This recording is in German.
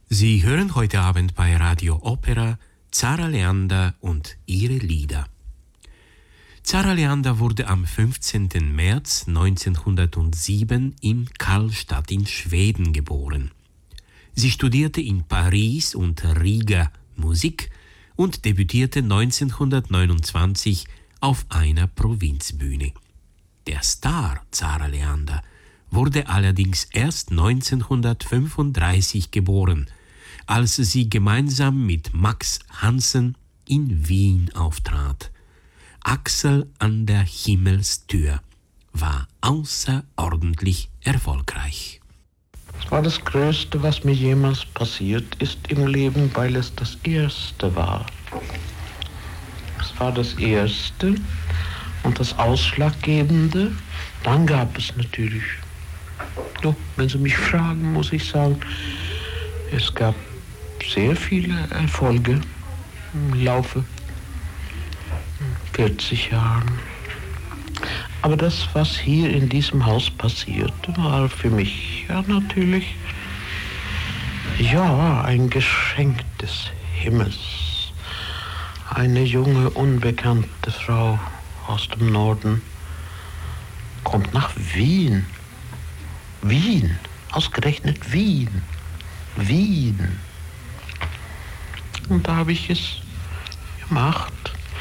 Sie hören heute Abend bei Radio Opera Zara Leander und ihre Lieder. Zara Leander wurde am 15. März 1907 in Karlstad in Schweden geboren. Sie studierte in Paris und Riga Musik und debütierte 1929 auf einer Provinzbühne. Der Star Zara Leander wurde allerdings erst 1935 geboren, als sie gemeinsam mit Max Hansen in Wien auftrat. Axel an der Himmelstür war außerordentlich erfolgreich. Es war das Größte, was mir jemals passiert ist im Leben, weil es das Erste war. Es war das Erste und das Ausschlaggebende. Dann gab es natürlich, wenn Sie mich fragen, muss ich sagen, es gab sehr viele Erfolge im Laufe 40 Jahren. Aber das, was hier in diesem Haus passierte, war für mich natürlich ein Geschenk des Himmels. Eine junge, unbekannte Frau aus dem Norden kommt nach Wien. Wien, ausgerechnet Wien. Wien. Und da habe ich es gemacht.